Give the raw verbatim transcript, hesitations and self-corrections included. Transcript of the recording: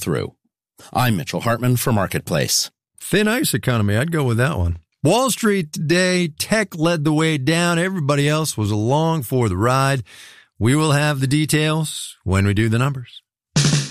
through. I'm Mitchell Hartman for Marketplace. Thin ice economy, I'd go with that one. Wall Street today, tech led the way down. Everybody else was along for the ride. We will have the details when we do the numbers.